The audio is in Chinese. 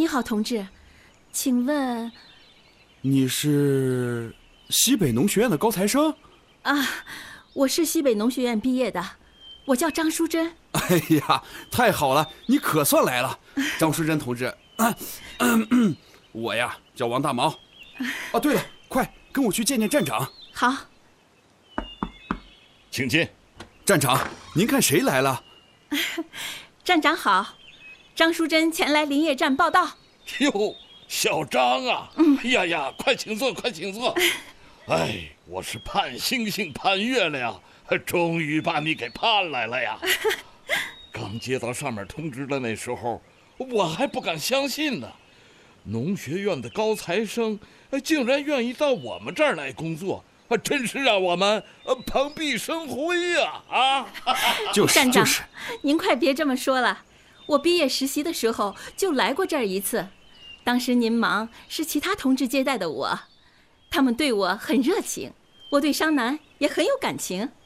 你好，同志，请问你是西北农学院的高材生？ 啊，我是西北农学院毕业的，我叫张淑珍。 哎呀，太好了，你可算来了，张淑珍同志。我呀叫王大毛。啊，对了，快跟我去见见站长。 好， 请进。 站长，您看谁来了？ 站长好，张淑珍前来林业站报道。 哟，小张啊，哎呀，快请坐，快请坐。哎，我是盼星星盼月亮，终于把你给盼来了呀。刚接到上面通知的那时候，我还不敢相信呢。农学院的高材生竟然愿意到我们这儿来工作，真是让我们蓬荜生辉呀！ 站长，您快别这么说了。我毕业实习的时候就来过这儿一次，当时您忙，是其他同志接待的我，他们对我很热情，我对商南也很有感情。